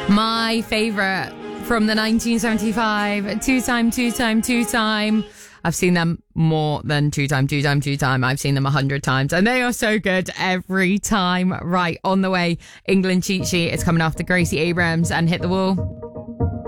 My favourite from the 1975 two-time. I've seen them more than two-time. I've seen them 100 times. And they are so good every time. Right, on the way, England cheat sheet is coming after Gracie Abrams and Hit the Wall.